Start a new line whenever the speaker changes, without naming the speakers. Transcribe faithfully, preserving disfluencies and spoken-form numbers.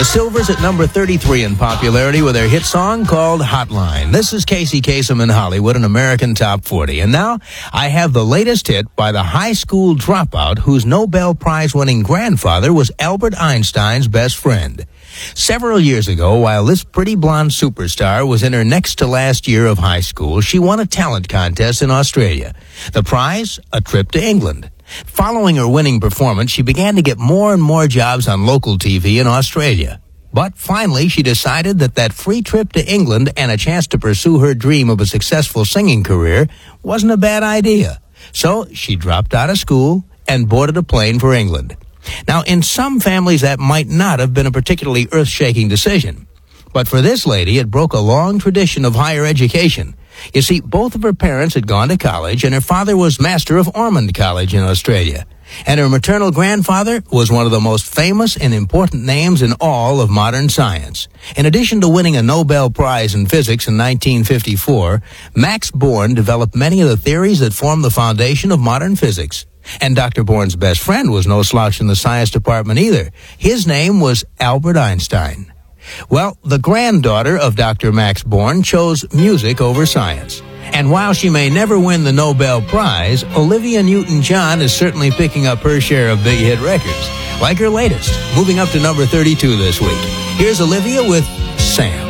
The Silvers at number thirty-three in popularity with their hit song called Hotline. This is Casey Kasem in Hollywood, an American Top forty. And now I have the latest hit by the high school dropout whose Nobel Prize-winning grandfather was Albert Einstein's best friend. Several years ago, while this pretty blonde superstar was in her next to last year of high school, she won a talent contest in Australia. The prize? A trip to England. Following her winning performance, she began to get more and more jobs on local T V in Australia. But finally, she decided that that free trip to England and a chance to pursue her dream of a successful singing career wasn't a bad idea. So she dropped out of school and boarded a plane for England. Now, in some families, that might not have been a particularly earth-shaking decision. But for this lady, it broke a long tradition of higher education. You see, both of her parents had gone to college, and her father was master of Ormond College in Australia. And her maternal grandfather was one of the most famous and important names in all of modern science. In addition to winning a Nobel Prize in physics in nineteen fifty-four, Max Born developed many of the theories that form the foundation of modern physics. And Doctor Born's best friend was no slouch in the science department either. His name was Albert Einstein. Well, the granddaughter of Doctor Max Born chose music over science. And while she may never win the Nobel Prize, Olivia Newton-John is certainly picking up her share of big hit records, like her latest, moving up to number thirty-two this week. Here's Olivia with Sam.